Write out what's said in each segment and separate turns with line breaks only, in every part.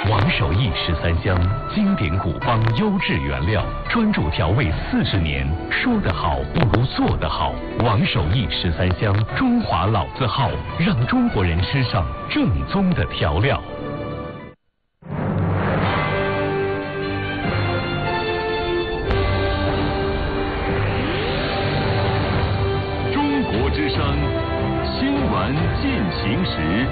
王守义13香，经典古方优质原料，专注调味40年。说得好不如做得好。王守义13香，中华老字号，让中国人吃上正宗的调料。中国之声，新闻进行时。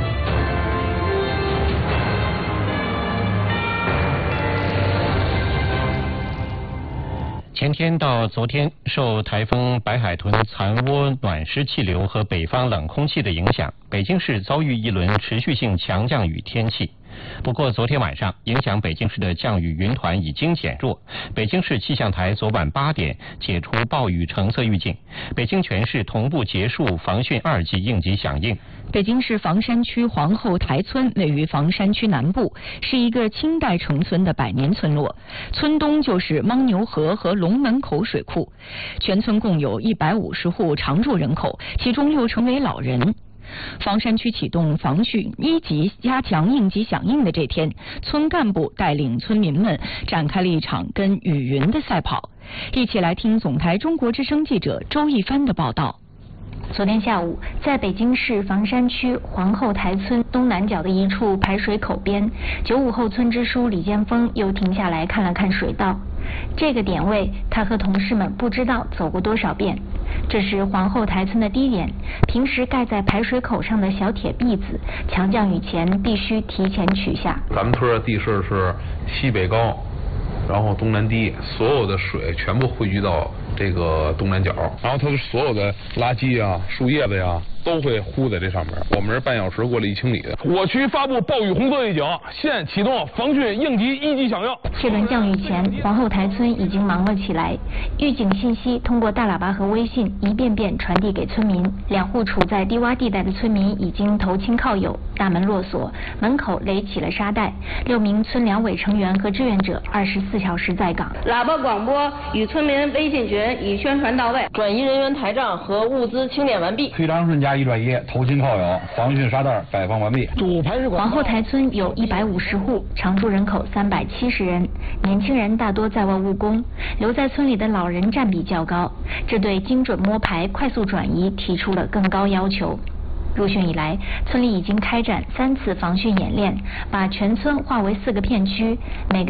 前天到昨天，受台风白海豚残涡暖湿气流和北方冷空气的影响，北京市遭遇一轮持续性强降雨天气。不过昨天晚上，影响北京市的降雨云团已经减弱。北京市气象台昨晚8点解除暴雨橙色预警，北京全市同步结束防汛2级应急响应。
北京市房山区皇后台村位于房山区南部，是一个清代成村的百年村落。村东就是牦牛河和龙门口水库，全村共有150户常住人口，其中6成为老人。房山区启动防汛1级加强应急响应的这天，村干部带领村民们展开了一场跟雨云的赛跑。一起来听总台中国之声记者周一帆的报道。
昨天下午，在北京市房山区皇后台村东南角的一处排水口边，95后村支书李建峰又停下来看了看水道。这个点位，他和同事们不知道走过多少遍。这是皇后台村的堤点，平时盖在排水口上的小铁篦子，强降雨前必须提前取下。
咱们村的地势是西北高，然后东南低，所有的水全部汇聚到这个东南角，然后它的所有的垃圾啊、树叶子呀，都会糊在这上面。我们是半小时过了1清里的。我区发布暴雨红色预警，现启动防汛应急1级响应。
这轮降雨前，皇后台村已经忙了起来，预警信息通过大喇叭和微信一遍遍传递给村民。2户处在低洼地带的村民已经投亲靠友，大门落锁，门口垒起了沙袋。6名村两委成员和志愿者24小时在岗。
喇叭广播与村民微信群已宣传到位，转移人员台账和物资清点完毕。
推长顺加1转1，投亲靠友，防汛沙袋摆放完毕。
皇后台村有150户，常住人口370人，年轻人大多在外务工，留在村里的老人占比较高，这对精准摸排、快速转移提出了更高要求。入汛以来，村里已经开展3次防汛演练，把全村划为4个片区，每个